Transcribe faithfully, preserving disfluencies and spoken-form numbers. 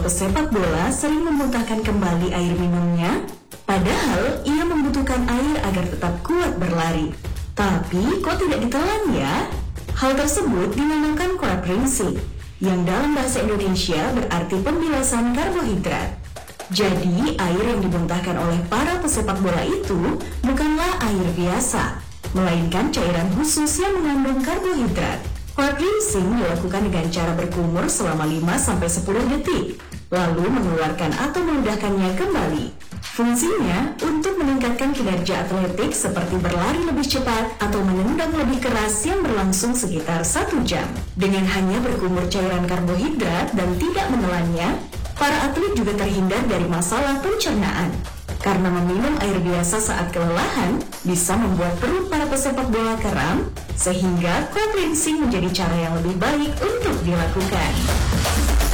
Pesepak bola sering memuntahkan kembali air minumnya, padahal ia membutuhkan air agar tetap kuat berlari. Tapi kok tidak ditelan ya? Hal tersebut dinamakan cold rinsing, yang dalam bahasa Indonesia berarti pembilasan karbohidrat. Jadi air yang dimuntahkan oleh para pesepak bola itu bukanlah air biasa, melainkan cairan khusus yang mengandung karbohidrat. Cold rinsing dilakukan dengan cara berkumur selama lima sampai sepuluh detik, lalu mengeluarkan atau meludahkannya kembali. Fungsinya untuk meningkatkan kinerja atletik seperti berlari lebih cepat atau menendang lebih keras yang berlangsung sekitar satu jam. Dengan hanya berkumur cairan karbohidrat dan tidak menelannya, para atlet juga terhindar dari masalah pencernaan. Karena meminum air biasa saat kelelahan bisa membuat perut para pesepak bola kram, sehingga cold rinsing menjadi cara yang lebih baik untuk dilakukan.